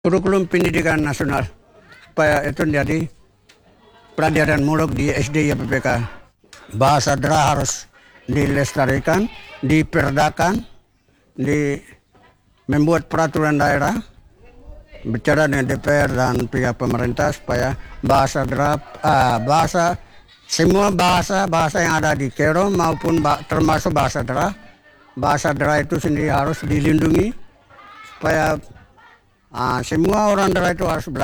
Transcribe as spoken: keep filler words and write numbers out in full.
kurikulum pendidikan nasional supaya itu menjadi pelajaran muluk di S D ya P P K. Bahasa daerah harus dilestarikan, diperdakan, di membuat peraturan daerah, bicara dengan D P R dan pihak pemerintah supaya bahasa daerah, ah, bahasa semua bahasa bahasa yang ada di Kero maupun ba- termasuk bahasa daerah, bahasa daerah itu sendiri harus dilindungi supaya ah, semua orang daerah itu harus belajar.